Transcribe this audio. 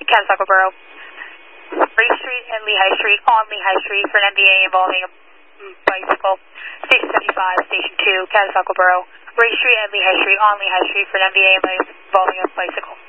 Catasauqua Borough. Ray Street and Lehigh Street on Lehigh Street for an MVA involving a bicycle. Station 75, Station 2, Catasauqua Borough. Ray Street and Lehigh Street on Lehigh Street for an MVA involving a bicycle.